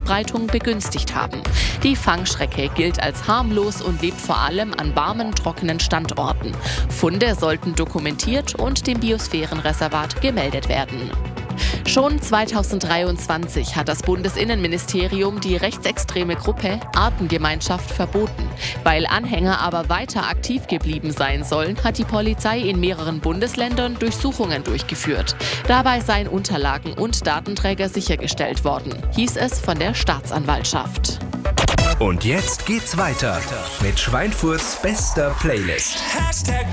Ausbreitung begünstigt haben. Die Fangschrecke gilt als harmlos und lebt vor allem an warmen, trockenen Standorten. Funde sollten dokumentiert und dem Biosphärenreservat gemeldet werden. Schon 2023 hat das Bundesinnenministerium die rechtsextreme Gruppe Artengemeinschaft verboten. Weil Anhänger aber weiter aktiv geblieben sein sollen, hat die Polizei in mehreren Bundesländern Durchsuchungen durchgeführt. Dabei seien Unterlagen und Datenträger sichergestellt worden, hieß es von der Staatsanwaltschaft. Und jetzt geht's weiter mit Schweinfurts bester Playlist.